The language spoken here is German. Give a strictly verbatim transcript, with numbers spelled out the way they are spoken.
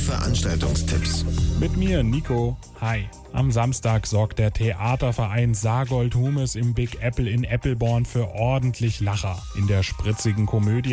Veranstaltungstipps. Mit mir, Nico. Hi. Am Samstag sorgt der Theaterverein Saargold Humes im Big Apple in Eppelborn für ordentlich Lacher. In der spritzigen Komödie